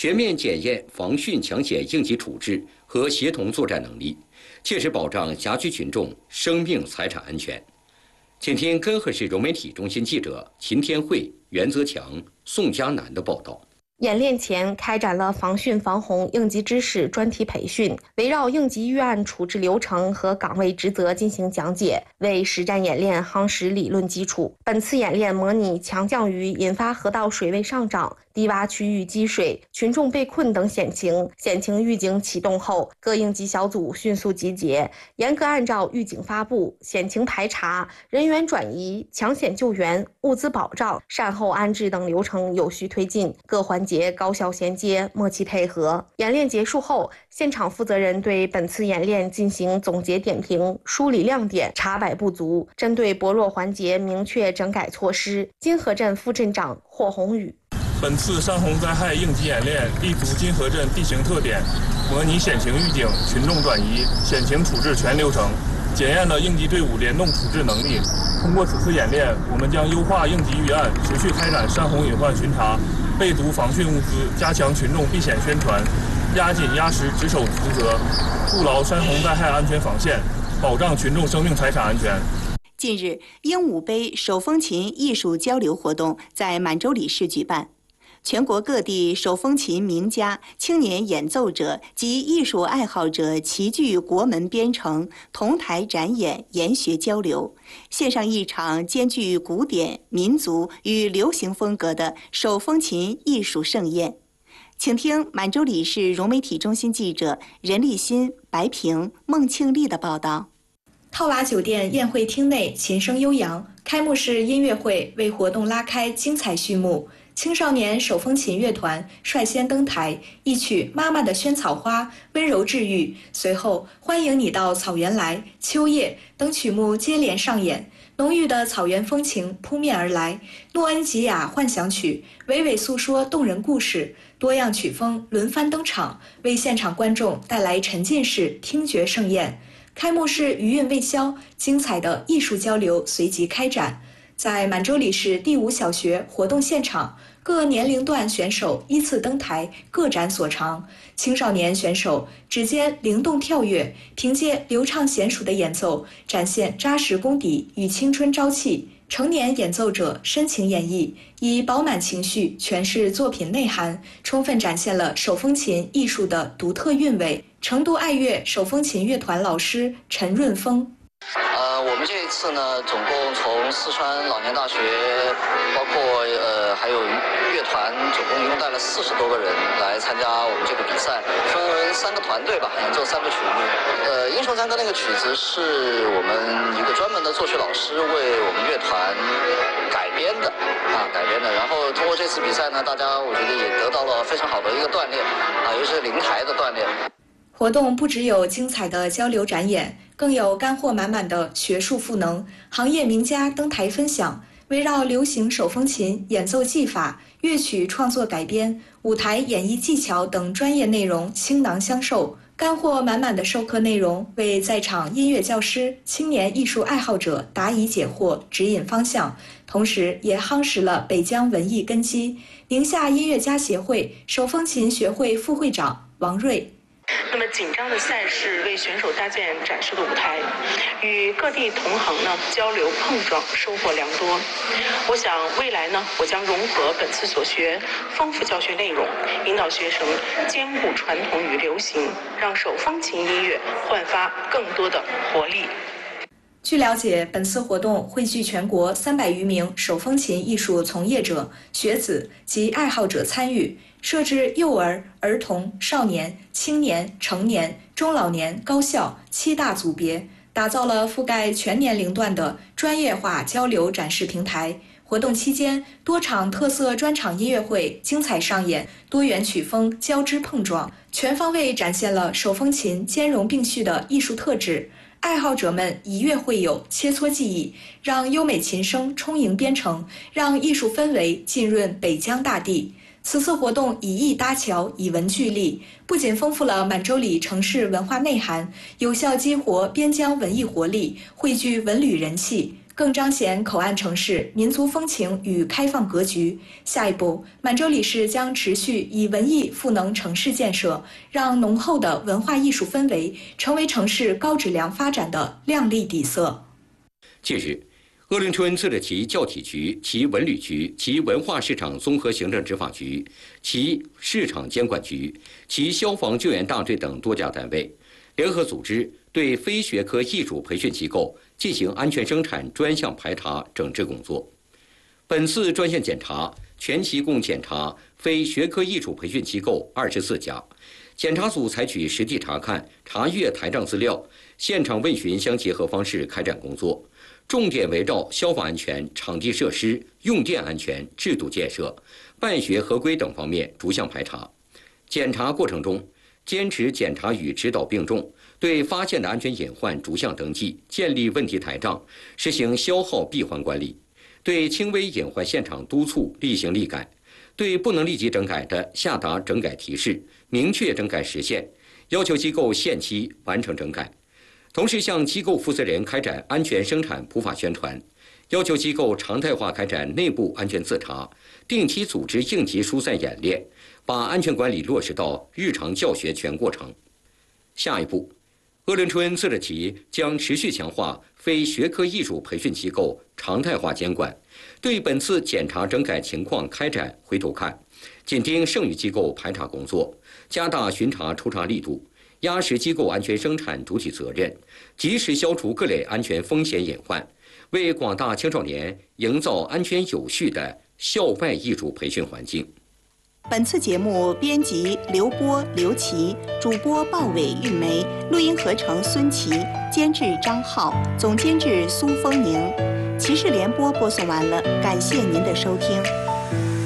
全面检验防汛抢险应急处置和协同作战能力，切实保障辖区群众生命财产安全。请听根河市融媒体中心记者秦天慧、袁泽强、宋佳楠的报道。 演练前开展了防汛防洪应急知识专题培训，围绕应急预案处置流程和岗位职责进行讲解，为实战演练夯实理论基础。本次演练模拟强降雨引发河道水位上涨、低洼区域积水、群众被困等险情。险情预警启动后，各应急小组迅速集结，严格按照预警发布、险情排查、人员转移、抢险救援、物资保障、善后安置等流程有序推进，各环节高效衔接、默契配合。演练结束后，现场负责人对本次演练进行总结点评，梳理亮点，查摆不足，针对薄弱环节明确整改措施。金河镇副镇长霍宏宇： 本次山洪灾害应急演练立足金河镇地形特点，模拟险情预警、群众转移、险情处置全流程，检验了应急队伍联动处置能力。通过此次演练，我们将优化应急预案，持续开展山洪隐患巡查、备足防汛物资，加强群众避险宣传，压紧压实值守职责，筑牢山洪灾害安全防线，保障群众生命财产安全。 近日，鹦鹉杯手风琴艺术交流活动在满洲里市举办。全国各地手风琴名家、青年演奏者及艺术爱好者齐聚国门边城，同台展演、研学交流，献上一场兼具古典、民族与流行风格的手风琴艺术盛宴。请听满洲里市融媒体中心记者任立新、白平、孟庆丽的报道。 套娃酒店宴会厅内琴声悠扬，开幕式音乐会为活动拉开精彩序幕。青少年手风琴乐团率先登台，一曲《妈妈的萱草花》温柔治愈，随后欢迎你到草原来、秋叶等曲目接连上演，浓郁的草原风情扑面而来。诺恩吉亚幻想曲娓娓诉说动人故事，多样曲风轮番登场，为现场观众带来沉浸式听觉盛宴。开幕式余韵未消，精彩的艺术交流随即开展。在满洲里市第5小学活动现场，各年龄段选手依次登台，各展所长。青少年选手指尖灵动跳跃，凭借流畅娴熟的演奏，展现扎实功底与青春朝气。成年演奏者深情演绎，以饱满情绪诠释作品内涵，充分展现了手风琴艺术的独特韵味。成都爱乐手风琴乐团老师陈润峰： 我们这一次呢，总共从四川老年大学，包括还有乐团，总共一共带了40多个人来参加我们这个比赛，分为3个团队吧，演奏3个曲目。英雄赞歌那个曲子是我们一个专门的作曲老师为我们乐团改编的。然后通过这次比赛呢，大家我觉得也得到了非常好的一个锻炼尤其是灵台的锻炼。 活动不只有精彩的交流展演，更有干货满满的学术赋能，行业名家登台分享，围绕流行手风琴演奏技法、乐曲创作改编、舞台演绎技巧等专业内容倾囊相授。干货满满的授课内容为在场音乐教师、青年艺术爱好者答疑解惑、指引方向，同时也夯实了北疆文艺根基。宁夏音乐家协会手风琴学会副会长王瑞： 那么紧张的赛事为选手搭建展示的舞台，与各地同行交流碰撞，收获良多。我想未来我将融合本次所学，丰富教学内容，引导学生兼顾传统与流行，让手风琴音乐焕发更多的活力。 据了解，本次活动汇聚全国300余名手风琴艺术从业者、学子及爱好者参与，设置幼儿、儿童、少年、青年、成年、中老年、高校7大组别，打造了覆盖全年龄段的专业化交流展示平台。活动期间，多场特色专场音乐会精彩上演，多元曲风交织碰撞，全方位展现了手风琴兼容并蓄的艺术特质。爱好者们一乐会友，切磋技艺，让优美琴声充盈边城，让艺术氛围浸润北疆大地。此次活动以艺搭桥，以文聚力，不仅丰富了满洲里城市文化内涵，有效激活边疆文艺活力，汇聚文旅人气， 更彰显口岸城市民族风情与开放格局。下一步，满洲里市将持续以文艺赋能城市建设，让浓厚的文化艺术氛围成为城市高质量发展的亮丽底色。 近日，鄂伦春自治旗教体局、其文旅局、其文化市场综合行政执法局、其市场监管局、其消防救援大队等多家单位联合组织对非学科艺术培训机构进行安全生产专项排查整治工作。本次专项检查全期共检查非学科艺术培训机构24家，检查组采取实地查看、查阅台账资料、现场问询相结合方式开展工作。重点围绕消防安全、场地设施、用电安全、制度建设、办学合规等方面逐项排查。检查过程中，坚持检查与指导并重，对发现的安全隐患逐项登记，建立问题台账，实行消耗闭环管理；对轻微隐患现场督促立行立改；对不能立即整改的下达整改提示，明确整改时限，要求机构限期完成整改。同时向机构负责人开展安全生产普法宣传，要求机构常态化开展内部安全自查，定期组织应急疏散演练，把安全管理落实到日常教学全过程。下一步，鄂伦春自治旗将持续强化非学科艺术培训机构常态化监管，对本次检查整改情况开展回头看，紧盯剩余机构排查工作，加大巡查抽查力度，压实机构安全生产主体责任，及时消除各类安全风险隐患，为广大青少年营造安全有序的校外艺术培训环境。 本次节目编辑刘波、刘琦，主播鲍伟、玉梅，录音合成孙琦，监制张浩，总监制苏丰宁。骑士联播播送完了，感谢您的收听。